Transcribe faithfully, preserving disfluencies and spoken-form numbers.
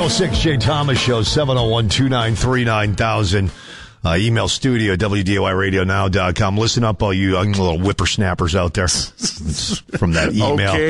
oh six Jay Thomas Show, seven oh one, two nine three, nine thousand. Uh, email studio at W D O I radio now dot com. Listen up, all you young little whippersnappers out there. It's from that email. Okay.